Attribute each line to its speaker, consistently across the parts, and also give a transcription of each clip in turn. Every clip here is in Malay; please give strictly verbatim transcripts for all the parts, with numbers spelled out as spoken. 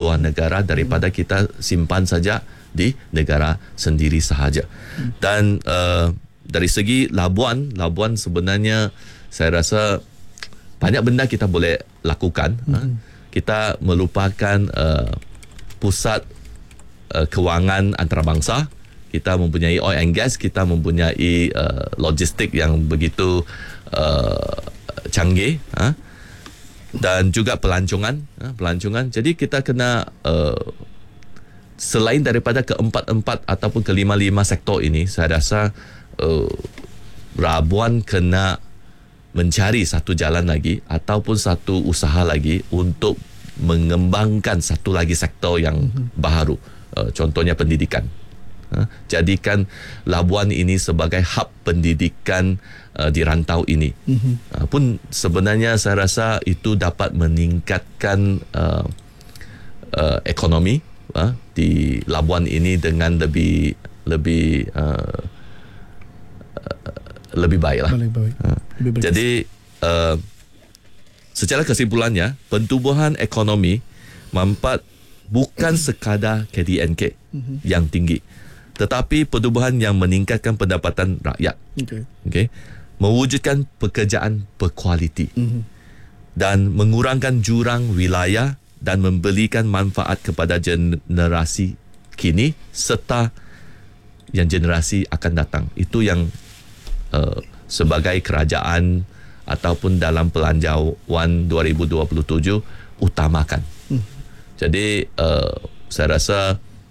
Speaker 1: luar negara daripada kita simpan saja di negara sendiri sahaja. Dan uh, dari segi labuan, labuan sebenarnya saya rasa banyak benda kita boleh lakukan. Mm-hmm. Ha? Kita melupakan uh, pusat uh, kewangan antarabangsa. Kita mempunyai oil and gas, kita mempunyai uh, logistik yang begitu uh, canggih, ha? Dan juga pelancongan, ha? pelancongan. Jadi kita kena uh, selain daripada keempat-empat ataupun kelima-lima sektor ini, saya rasa uh, Labuan kena mencari satu jalan lagi ataupun satu usaha lagi untuk mengembangkan satu lagi sektor yang mm-hmm. baru, uh, contohnya pendidikan. Uh, jadikan Labuan ini sebagai hub pendidikan uh, di rantau ini. Mm-hmm. Uh, pun sebenarnya saya rasa itu dapat meningkatkan uh, uh, ekonomi uh, di Labuan ini dengan lebih lebih uh, uh, lebih baiklah. Lebih baik. Uh, lebih baik. Jadi uh, secara kesimpulannya, pertumbuhan ekonomi mampat bukan sekadar K D N K mm-hmm. yang tinggi, tetapi pertumbuhan yang meningkatkan pendapatan rakyat. Okay. Okay? Mewujudkan pekerjaan berkualiti mm-hmm. dan mengurangkan jurang wilayah dan memberikan manfaat kepada generasi kini serta yang generasi akan datang. Itu yang uh, sebagai kerajaan ataupun dalam pelanjawan dua ribu dua puluh tujuh utamakan. Hmm. Jadi uh, saya rasa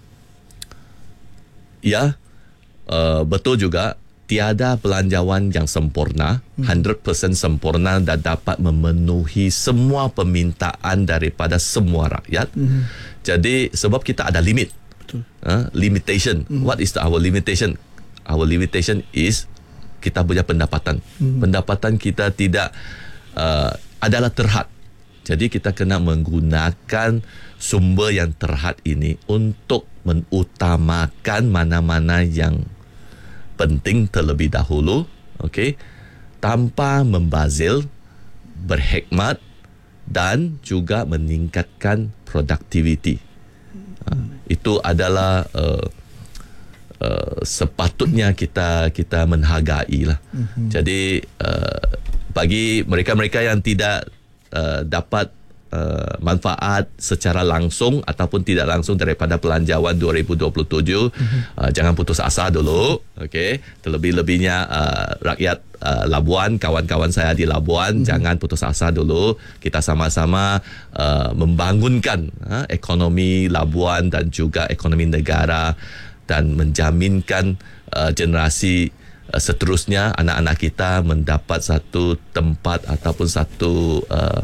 Speaker 1: ya uh, betul juga tiada pelanjawan yang sempurna, hmm. seratus peratus sempurna dan dapat memenuhi semua permintaan daripada semua rakyat. Hmm. Jadi sebab kita ada limit. Betul. Uh, limitation. Hmm. What is the, our limitation? Our limitation is kita punya pendapatan. Hmm. Pendapatan kita tidak uh, adalah terhad. Jadi kita kena menggunakan sumber yang terhad ini untuk mengutamakan mana-mana yang penting terlebih dahulu, okey, tanpa membazil, berhikmat dan juga meningkatkan produktiviti. Hmm. Uh, itu adalah uh, Uh, sepatutnya kita kita menghargai lah. Mm-hmm. Jadi uh, bagi mereka-mereka yang tidak uh, dapat uh, manfaat secara langsung ataupun tidak langsung daripada pelanjawan dua ribu dua puluh tujuh, mm-hmm. uh, jangan putus asa dulu. Okay? Terlebih-lebihnya uh, rakyat uh, Labuan, kawan-kawan saya di Labuan, mm-hmm. jangan putus asa dulu. Kita sama-sama uh, membangunkan uh, ekonomi Labuan dan juga ekonomi negara dan menjaminkan uh, generasi uh, seterusnya anak-anak kita mendapat satu tempat ataupun satu uh,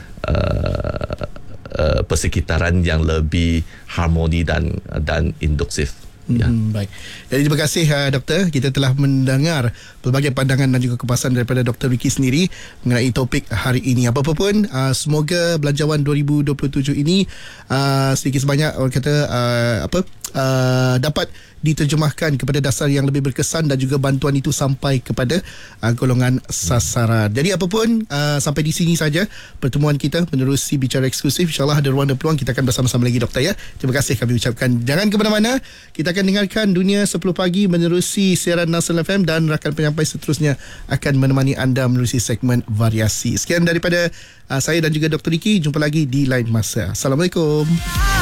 Speaker 1: uh, uh, persekitaran yang lebih harmoni dan dan induktif. Ya.
Speaker 2: Hmm, baik. Jadi terima kasih uh, doktor. Kita telah mendengar pelbagai pandangan dan juga kepasan daripada Doktor Ricky sendiri mengenai topik hari ini. Apa-apa pun, uh, semoga belanjawan dua ribu dua puluh tujuh ini uh, sedikit sebanyak orang kata uh, apa uh, dapat diterjemahkan kepada dasar yang lebih berkesan dan juga bantuan itu sampai kepada uh, golongan sasaran. Jadi apapun, uh, sampai di sini saja pertemuan kita menerusi bicara eksklusif. InsyaAllah ada ruang dan peluang kita akan bersama-sama lagi doktor ya. Terima kasih kami ucapkan. Jangan ke mana-mana. Kita akan dengarkan Dunia sepuluh Pagi menerusi siaran Nasional F M dan rakan penyampai seterusnya akan menemani anda menerusi segmen variasi. Sekian daripada uh, saya dan juga Doktor Ricky. Jumpa lagi di lain masa. Assalamualaikum.